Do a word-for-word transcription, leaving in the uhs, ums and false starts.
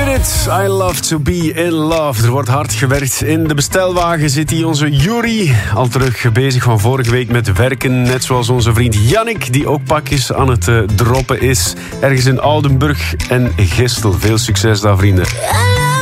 It, I love to be in love. Er wordt hard gewerkt. In de bestelwagen zit hier onze Yuri. Al terug bezig van vorige week met werken. Net zoals onze vriend Jannik, die ook pakjes aan het uh, droppen is. Ergens in Oudenburg en Gistel. Veel succes daar, vrienden.